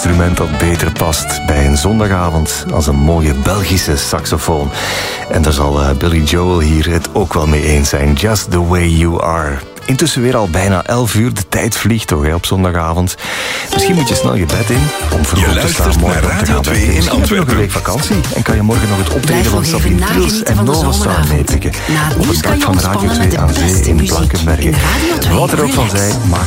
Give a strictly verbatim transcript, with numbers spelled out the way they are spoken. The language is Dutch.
instrument dat beter past bij een zondagavond als een mooie Belgische saxofoon. En daar zal uh, Billy Joel hier het ook wel mee eens zijn. Just the way you are. Intussen weer al bijna elf uur. De tijd vliegt toch hè, op zondagavond. Misschien moet je snel je bed in om vroeg op te staan morgen om te gaan werken. Misschien heb je nog een week vakantie en kan je morgen nog het optreden van Sabine Trils en Novastar meepikken. Op het dak van Radio twee aan zee in Blankenbergen. Wat er ook van zij, maak